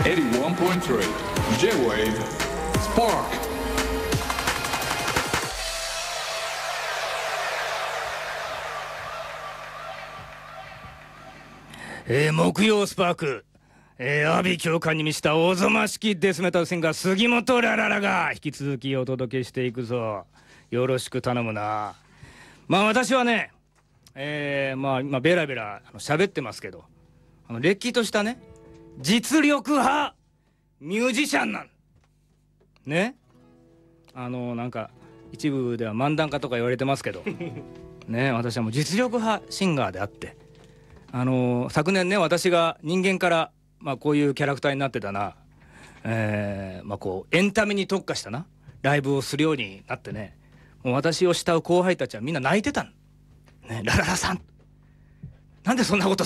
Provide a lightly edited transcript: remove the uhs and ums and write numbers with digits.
81.3 J-Wave Spark。 木曜スパーク、阿鼻教官に満ちたおぞましきデスメタルシンガー杉本ラララが引き続きお届けしていくぞ。よろしく頼むな。まあ私はね、まあ今ベラベラ喋ってますけど、れっきとしたね実力派ミュージシャンなんね。なんか一部では漫談家とか言われてますけどね、私はもう実力派シンガーであって、昨年ね私が人間から、まあ、こういうキャラクターになってたな、まあこうエンタメに特化したなライブをするようになってね、もう私を慕う後輩たちはみんな泣いてたの、ね、ラララさんなんでそんなこと